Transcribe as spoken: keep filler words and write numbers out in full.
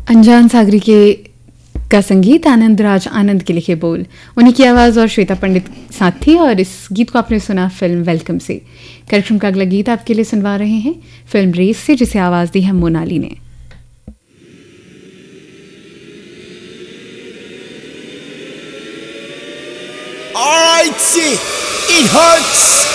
अनजान सागरी के का संगीत, आनंद राज आनंद के लिखे बोल, उन्हीं की आवाज़ और श्वेता पंडित साथ थी। और इस गीत को आपने सुना फिल्म वेलकम से। कार्यक्रम का अगला गीत आपके लिए सुनवा रहे हैं फिल्म रेस से, जिसे आवाज़ दी है मोनाली ने। Alright, see, it hurts.